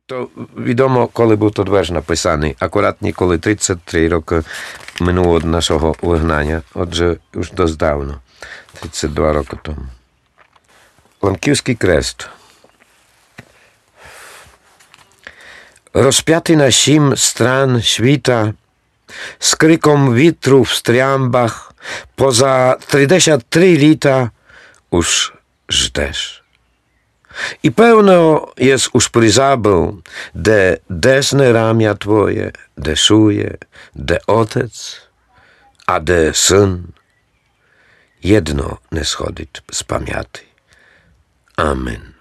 То відомо, коли був той вірш написаний. Акуратні, коли 33 роки минуло від нашого вигнання. Отже, już dość давно. 32 роки тому. Лемківський крест. Rozpiaty na 7 stran świta, z krykom witru w strjambach, poza 33 lita już żdesz. I pełno jest już przyzabył, de desne ramia twoje, de szuje, de otec, a de syn. Jedno nie schodzi z pamięci. Amen.